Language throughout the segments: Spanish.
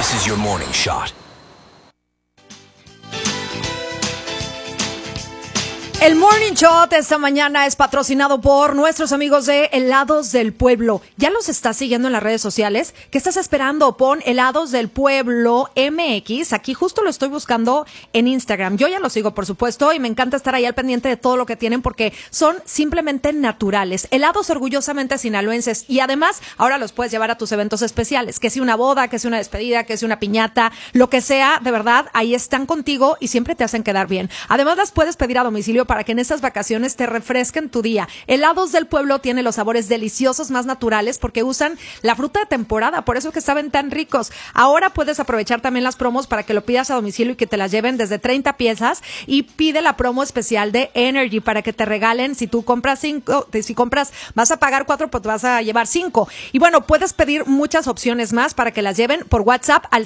This is your morning shot. El Morning Shot esta mañana es patrocinado por nuestros amigos de Helados del Pueblo. ¿Ya los estás siguiendo en las redes sociales? ¿Qué estás esperando? Pon Helados del Pueblo MX. Aquí justo lo estoy buscando en Instagram. Yo ya lo sigo, por supuesto, y me encanta estar ahí al pendiente de todo lo que tienen porque son simplemente naturales. Helados orgullosamente sinaloenses. Y además, ahora los puedes llevar a tus eventos especiales. Que sea una boda, que sea una despedida, que sea una piñata, lo que sea, de verdad, ahí están contigo y siempre te hacen quedar bien. Además, las puedes pedir a domicilio para que en estas vacaciones te refresquen tu día. Helados del Pueblo tiene los sabores deliciosos más naturales porque usan la fruta de temporada, por eso es que saben tan ricos. Ahora puedes aprovechar también las promos para que lo pidas a domicilio y que te las lleven desde 30 piezas y pide la promo especial de Energy para que te regalen. Si tú compras 5, si compras vas a pagar 4, pues vas a llevar 5. Y bueno, puedes pedir muchas opciones más para que las lleven por WhatsApp al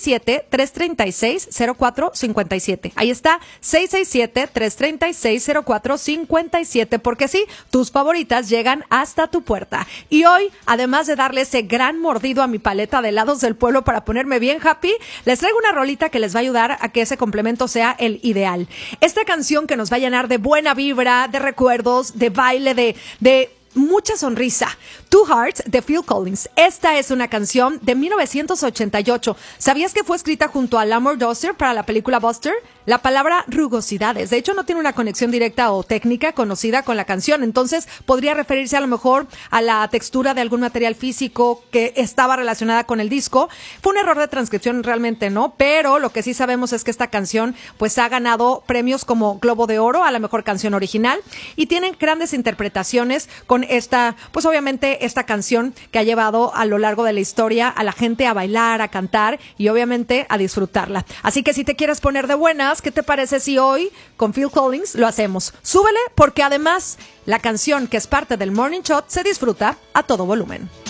667-336-0457. Ahí está, 667-336-0457, porque sí, tus favoritas llegan hasta tu puerta. Y hoy, además de darle ese gran mordido a mi paleta de helados del pueblo para ponerme bien happy, les traigo una rolita que les va a ayudar a que ese complemento sea el ideal. Esta canción que nos va a llenar de buena vibra, de recuerdos, de baile, de mucha sonrisa. Two Hearts de Phil Collins. Esta es una canción de 1988. ¿Sabías que fue escrita junto a Lamar Doster para la película Buster? La palabra rugosidades, de hecho, no tiene una conexión directa o técnica conocida con la canción, entonces podría referirse a lo mejor a la textura de algún material físico que estaba relacionada con el disco. Fue un error de transcripción, realmente no, pero lo que sí sabemos es que esta canción pues ha ganado premios como Globo de Oro a la mejor canción original y tienen grandes interpretaciones con esta, pues obviamente esta canción que ha llevado a lo largo de la historia a la gente a bailar, a cantar y obviamente a disfrutarla. Así que si te quieres poner de buenas, ¿qué te parece si hoy con Phil Collins lo hacemos? Súbele porque además la canción que es parte del Morning Shot se disfruta a todo volumen.